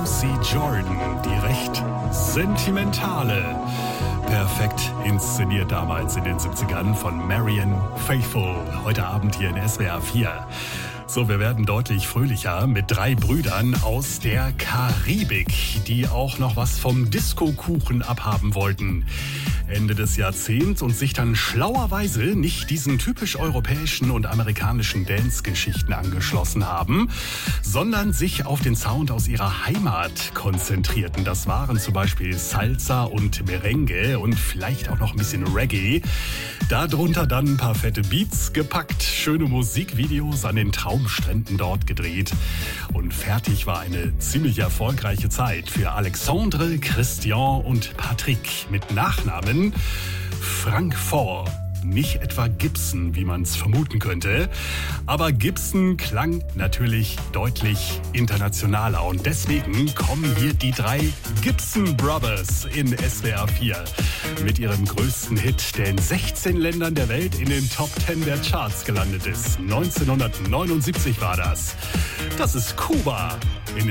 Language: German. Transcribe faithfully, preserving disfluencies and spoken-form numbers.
Lucy Jordan, die recht sentimentale, perfekt inszeniert damals in den siebzigern von Marianne Faithfull. Heute Abend hier in S W R vier. So, wir werden deutlich fröhlicher mit drei Brüdern aus der Karibik, die auch noch was vom Disco-Kuchen abhaben wollten Ende des Jahrzehnts und sich dann schlauerweise nicht diesen typisch europäischen und amerikanischen Dance-Geschichten angeschlossen haben, sondern sich auf den Sound aus ihrer Heimat konzentrierten. Das waren zum Beispiel Salsa und Merengue und vielleicht auch noch ein bisschen Reggae. Darunter dann ein paar fette Beats gepackt, schöne Musikvideos an den Traumstränden dort gedreht. Und fertig war eine ziemlich erfolgreiche Zeit für Alexandre, Christian und Patrick mit Nachnamen Francfort. Nicht etwa Gibson, wie man es vermuten könnte, aber Gibson klang natürlich deutlich internationaler und deswegen kommen hier die drei Gibson Brothers in S W R vier mit ihrem größten Hit, der in sechzehn Ländern der Welt in den Top zehn der Charts gelandet ist. neunzehnhundertneunundsiebzig war das. Das ist Kuba. In